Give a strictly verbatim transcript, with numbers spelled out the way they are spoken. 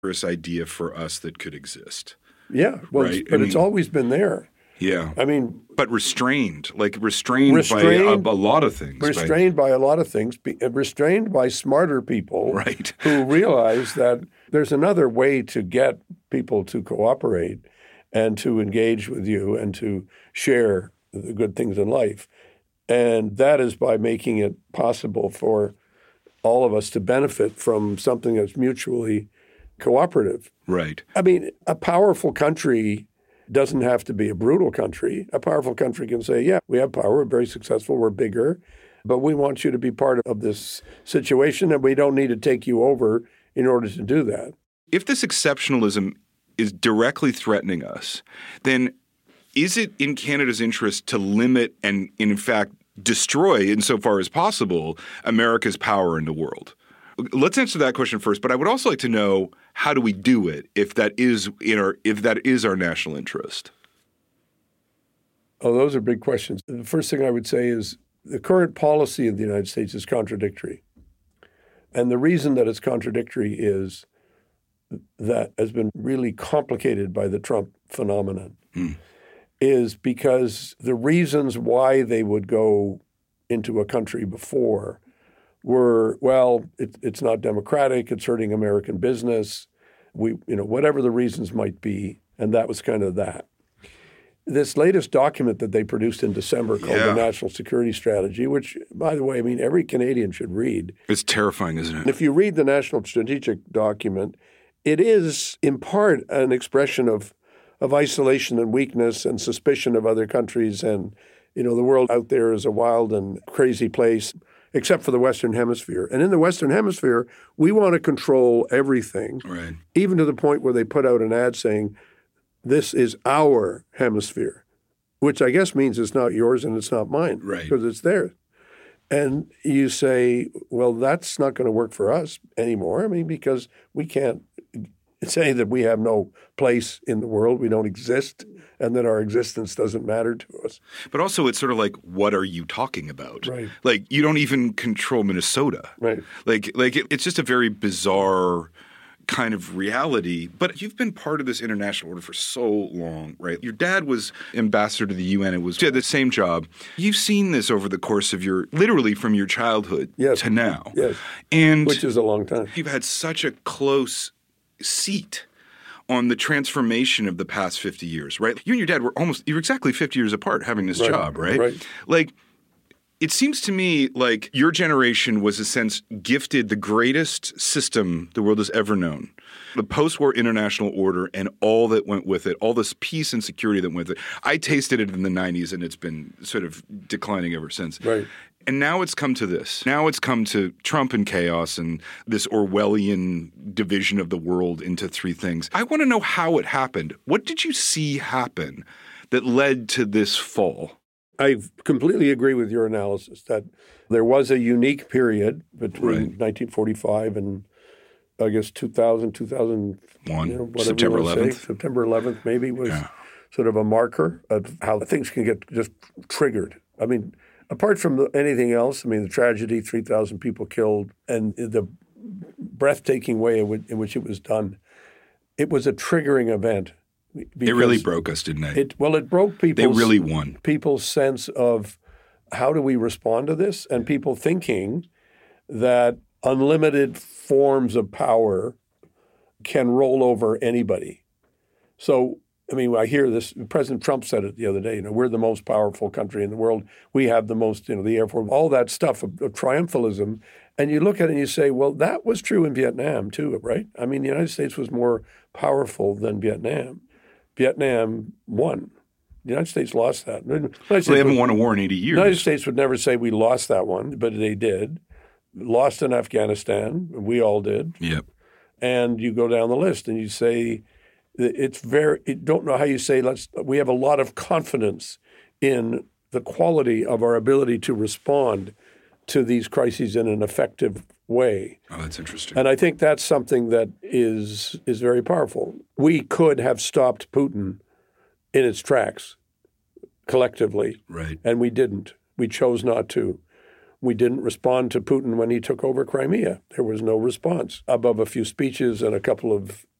this idea for us that could exist. Yeah, well, right? it's, but I it's mean, always been there. Yeah. I mean... But restrained, like restrained, restrained by a, a lot of things. Restrained by, by a lot of things, be, restrained by smarter people right. who realize that there's another way to get people to cooperate and to engage with you and to share the good things in life. And that is by making it possible for all of us to benefit from something that's mutually cooperative. Right. I mean, a powerful country doesn't have to be a brutal country. A powerful country can say, yeah, we have power, we're very successful, we're bigger, but we want you to be part of this situation and we don't need to take you over in order to do that. If this exceptionalism is directly threatening us, then is it in Canada's interest to limit and, in fact, destroy, insofar as possible, America's power in the world? Let's answer that question first, but I would also like to know, how do we do it if that is in our if that is our national interest? Oh, those are big questions. The first thing I would say is the current policy of the United States is contradictory. And the reason that it's contradictory is that has been really complicated by the Trump phenomenon, hmm. is because the reasons why they would go into a country before were, well, it, it's not democratic, it's hurting American business, we, you know, whatever the reasons might be, and that was kind of that. This latest document that they produced in December called yeah. the National Security Strategy, which, by the way, I mean, every Canadian should read. It's terrifying, isn't it? If you read the National Strategic document, it is in part an expression of, of isolation and weakness and suspicion of other countries, and, you know, the world out there is a wild and crazy place, except for the Western Hemisphere. And in the Western Hemisphere, we want to control everything, right. even to the point where they put out an ad saying, this is our hemisphere, which I guess means it's not yours and it's not mine, right. because it's theirs. And you say, well, that's not going to work for us anymore. I mean, because we can't say that we have no place in the world, we don't exist, and that our existence doesn't matter to us. But also it's sort of like, what are you talking about? Right. Like, you don't even control Minnesota. Right. Like, like it, it's just a very bizarre kind of reality. But you've been part of this international order for so long, right? Your dad was ambassador to the U N. It was yeah, the same job. You've seen this over the course of your, literally from your childhood yes. to now. Yes. And which is a long time. You've had such a close seat on the transformation of the past fifty years, right? You and your dad were almost, you were exactly fifty years apart having this right. job, right? Right. Like, it seems to me like your generation was, in a sense, gifted the greatest system the world has ever known. The post-war international order and all that went with it, all this peace and security that went with it. I tasted it in the nineties, and it's been sort of declining ever since. Right. And now it's come to this. Now it's come to Trump and chaos and this Orwellian division of the world into three things. I want to know how it happened. What did you see happen that led to this fall? I completely agree with your analysis that there was a unique period between right. nineteen forty-five and I guess two thousand, two thousand one, you know, September eleventh. September eleventh maybe was yeah. sort of a marker of how things can get just triggered. I mean, apart from the, anything else, I mean, the tragedy, three thousand people killed, and the breathtaking way in which, in which it was done, it was a triggering event. It really broke us, didn't it? it? Well, it broke people's, they really won. people's sense of how do we respond to this, and people thinking that unlimited forms of power can roll over anybody. So, I mean, I hear this. President Trump said it the other day. You know, we're the most powerful country in the world. We have the most, you know, the Air Force, all that stuff of, of triumphalism. And you look at it and you say, well, that was true in Vietnam too, right? I mean, the United States was more powerful than Vietnam. Vietnam won. The United States lost that. The well, they haven't won a war in eighty years. The United States would never say we lost that one, but they did. Lost in Afghanistan. We all did. Yep. And you go down the list and you say, it's very, I don't know how you say, let's, we have a lot of confidence in the quality of our ability to respond to these crises in an effective way. Oh, that's interesting. And I think that's something that is is very powerful. We could have stopped Putin in its tracks collectively. Right. And we didn't. We chose not to. We didn't respond to Putin when he took over Crimea. There was no response above a few speeches and a couple of